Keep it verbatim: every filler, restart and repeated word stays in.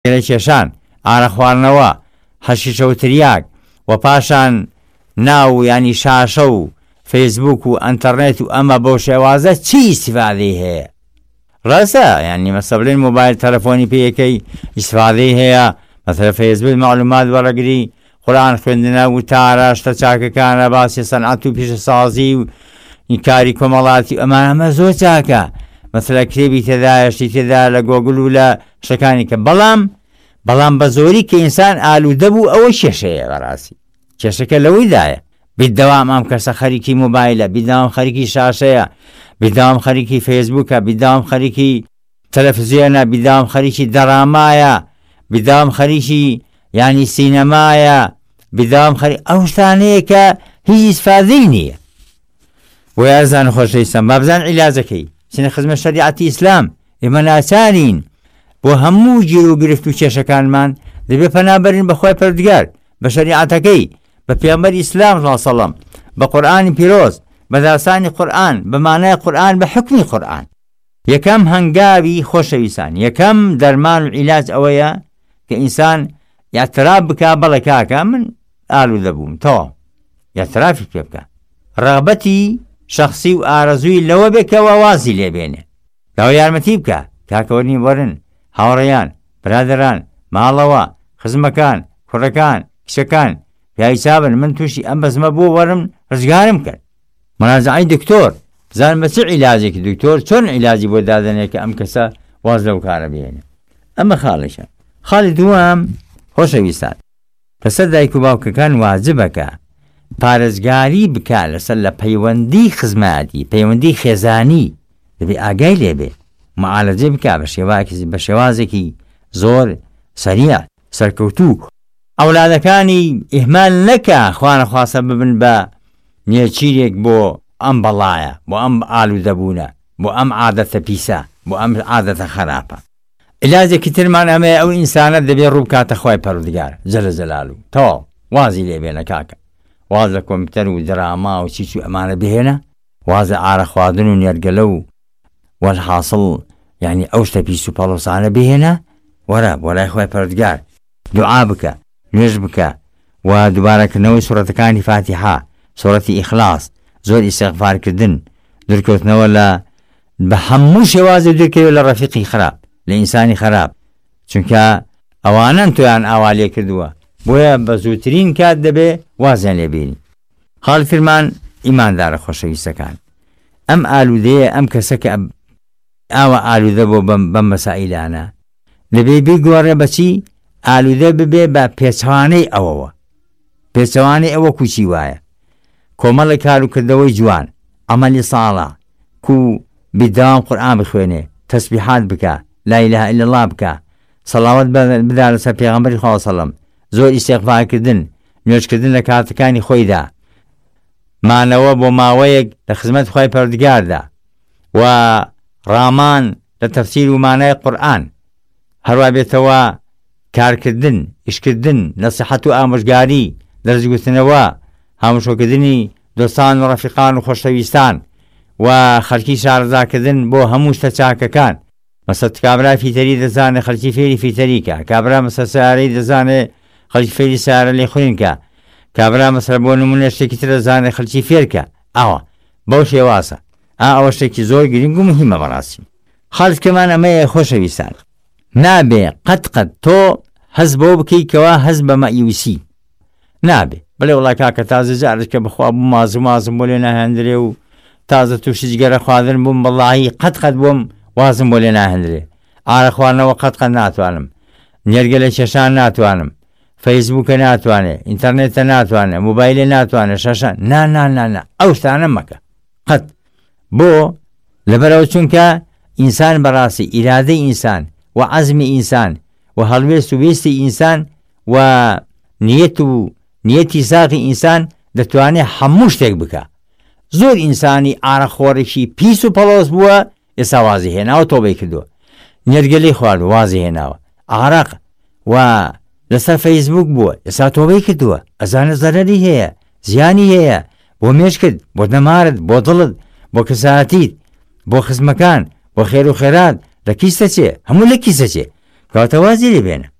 لە کێشان ئارە خواردنەوە هەشیشە و تریاک و پاشان ناو ینی شاشە و فەیسبوک و ئەنتەرنێت و ئەمە بۆ شێوازە چی ئیسیفادەی هەیە؟ ڕاستە ینی مەسە بڵێن مۆبایل تەلەفۆنی پێیەکەی ئیسیفادەی هەیە، مەسەلەن فەیسبوک معلومات وەرەگری، قورئان خوێندنە و تارە شتە چاکەکانە، باسی سەنعەت و پیشەسازی و کاری کۆمەڵاتی ئەمان ئەمە زۆر چاکە، مەسەلەن کتێبی تێدایە شتی تێدا لە گۆگل و لە شتەکانی کە بەڵام بەڵام بە زۆری کە ئینسان ئالوودە بوو ئەوە کێشەیە بەڕاستی کێشەکە لەوەیدایە بیت دەوام ئەم کەسە خەریکی مۆبایلە، بیداوام خەریکی شاشەیە، بیداوام خەریکی فەیسبووکە، بیداوام خەریکی تەلەڤیزیۆنە، بیداوام خەریکی دەرامایە، بیداوام خەریکی ینی سینەمایە، بیداوام خەری ئەو شتانەیە کە هیچ ئیسفادەی نییە. و یازان خۆشەویستان با بزان عیلاجەکەی چنە خزمەت شەریعەتی ئیسلام ئێمە ناچارین بۆ هەموو گیر و گرفت و کێشەکانمان دەبێ پەنابەرین بەخوای پەروەردگار، بە شەریعەتەکەی، بە پێغەمبەری ئیسلام صلی الله علیه و سلم، بە قورئانی پیرۆز، بە داسانی قورئان، بە مانای قورئان، بە حکمی قورئان. یەکەم هەنگاوی خۆشەویستان، یەکەم دەرمان و عیلاج ئەوەیە کە ئینسان یاعتراف بکە بەڵێ کاکە من ئالوودە بووم تەواو، یاعترافی پێ بکە، ڕەغبەتی شەخسی و ئارەزووی لەوە بێکەوە وازی لێبێنێ، داوای یارمەتی بکە کاکەوەرنی وەرن هاوڕێیان برادەران ماڵەوە خزمەکان کوڕەکان کچەکان پیاوی چابن من تووشی ئەم بەزمە بۆ وەرم ڕزگارم کرد، مەنازعەی دکتۆر بزانم بە چ عیلاجێکی دکتۆر چۆن عیلاجی بۆ دادەنێ کە ئەم کەسە واز لەو کارە بێنێ. ئەمە خاڵێکە. خاڵی دووەم خۆشەویستان لەسەر دایک و باوکەکان واجبەکە پارێزگاری بکە لەسەر لە پەیوەندی خزمەتی، پەیوەندی خێزانی دەبێ ئاگای لێبێ، معالەجێ بکە بە شێوازێکی بە شێوازێکی زۆر سەریع سەرکەوتوو. ئەولادەکانی ئیهمال نەکە خوا نەخواسە ببن بە نێچیرێک بۆ ئەم بەڵایە، بۆ ئەم ئالوودەبوونە، بۆ ئەم عادەتە پیسە، بۆ ئەم عادەتە خراپە. عیلاجێکی ترمان ئەمەیە ئەو ئینسانە دەبێ ڕوو بکاتە خوای پەروەردگار جەلە جەلالوو تەواو وازی لێبێنە کاکە، واز لە کۆمپیوتەر و دراما و چیچ و ئەمانە بهێنە، وازە ئارە خواردن و نێرگەلە و وەلحاصڵ یعنی ئەو شتە پیس و پەڵۆسانە بهێنە، وەرە بۆ لای خوای پەروەردگار دوعا بکە، نوێژ بکە و دووبارەکردنەوەی سوورەتەکانی فاتیحە، سوورەتی ئیخلاص، زۆر ئیستیغفارکردن، دوورکەوتنەوە لە بە هەموو شێوازێک دوورکەوێت لە ڕەفیقی خراپ، لە ئینسانی خراپ، چونکە ئەوانن تۆیان ئاوا لێ کردووە، بۆیە بە زووترین کات دەبێ وازیان لێبێنی. خاڵ فرمان ئیماندارە خۆشەویستەکان ئەم ئالوودەیە ئەم کەسە کە ئاوە ئالوودە بۆ بەم مەسائیلانە دەبێ بیگۆڕێ بەچی ئالوودە ببێ بە پێچەوانەی ئەوەوە، پێچەوانەی ئەوە کوچی وایە کۆمەڵی کاروکردەوەی جوان، ئەمەلی ساڵە کو بیداوام قورئان بخوێنێ، تەسبیحات بکە، لا ئیلاهە ئیلا الله بکە، سەڵاوەت بدا لەسەر پێغەمبەری خوا صلی الله علیه و سلم، زۆر ئیستیغفارکردن، نوێژکردن لە کاتەکانی خۆیدا، مانەوە بۆ ماوەیەک لە خزمەت خوای پەروەردگاردا و ڕامان لە تەفسیر و مانای قورئان، هەروە بێتەوە کارکردن، ئیشکردن، نەسیحەت و ئامۆژگاری، دەرزگوتنەوە، هامۆشۆکردنی دۆستان و ڕەفیقان و خۆشەویستان و خەڵکی شارەزاکردن بۆ هەموو شتە چاکەکان. مەسەد کابرا فیتەری دەزانێت خەڵکی فێری فیتەریکە، کابرا مەسە سیارەی دەزانێت خەڵکی فێری سیارە لێ خوێنکە، کابرا مەسەر بۆ نمونە شتێکی تر دەزانێت خەڵکی فێرکە. ئاوە بەو شێوازە ئا ئەوە شتێکی زۆر گرنگ و مهمە بەڕاستی. خاڵکەمان ئەمەیە خۆشەویستان نابێ قەت قەت تۆ هەز بۆ بکەیتەوە هەز بە مەیوسی نابێ، بڵێ وڵای کاکە تازە جارێک کە بخوا بووم مازم مازم بۆ لێ ناهێندرێ و تازە تووشی جگەرە خواردن بووم بەڵایی قەت قەت بۆم وازم بۆ لێ ناهێندرێ، ئارە خواردنەوە قەت قەت ناتوانم، نێرگە لە کێشان ناتوانم، فەیسبووکە ناتوانێ، ئینتەرنێتە ناتوانێ، مۆبایلێ ناتوانێ، شەشان نا نا نا نا ئەو شتانە مەکە قەت. بۆ لەبەرەوە چونکە ئینسان بەڕاستی ئیرادەی ئینسان و عەزمی ئینسان و هەڵوێست و وێستی ئینسان و نیەت و نیەتی ساغی ئینسان دەتوانێت هەموو شتێک بکە. زۆر ئینسانی ئارەخۆڕێکی پیس و پەڵۆز بووە ئێستا وازی هێناوە تۆبەی کردووە، نێرگەلەی خوارد وازی هێناوە، ئارەق و لەسەر فەیسبوک بووە ئێستا تۆبەی کردووە، ئەزانە زەرەری هەیە زیانی هەیە بۆ مێش کرد، بۆ نەمارت، بۆ دڵت، بۆ کەساتیت، بۆ خزمەکان، بۆ خێر و خێرات، لە کیسە چێ هەموو لە کیسە چێ کەواتە وازی لێ بێنە